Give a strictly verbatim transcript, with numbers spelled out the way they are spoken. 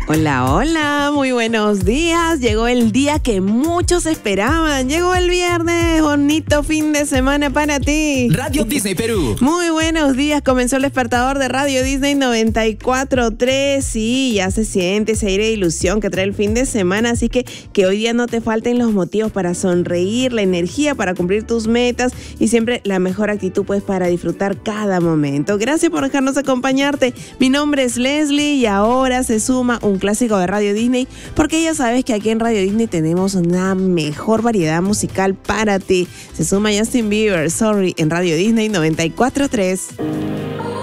Hola, hola, muy buenos días. Llegó el día que muchos esperaban. Llegó el viernes, bonito fin de semana para ti. Radio Disney Perú. Muy buenos días, comenzó el despertador de Radio Disney noventa y cuatro punto tres. Sí, ya se siente ese aire de ilusión que trae el fin de semana, así que que hoy día no te falten los motivos para sonreír, la energía para cumplir tus metas y siempre la mejor actitud pues para disfrutar cada momento. Gracias por dejarnos acompañarte. Mi nombre es Leslie y ahora se suma un clásico de Radio Disney, porque ya sabes que aquí en Radio Disney tenemos una mejor variedad musical para ti. Se suma Justin Bieber, Sorry, en Radio Disney noventa y cuatro punto tres.